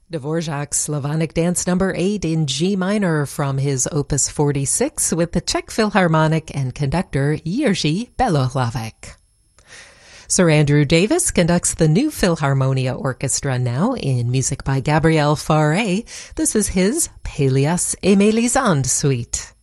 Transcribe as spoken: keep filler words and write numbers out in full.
Dvorak's Slavonic Dance Number eight in G minor from his Opus forty-six with the Czech Philharmonic and conductor Jiří Belohlavek. Sir Andrew Davis conducts the New Philharmonia Orchestra now in music by Gabriel Fauré. This is his Pelléas et Mélisande suite.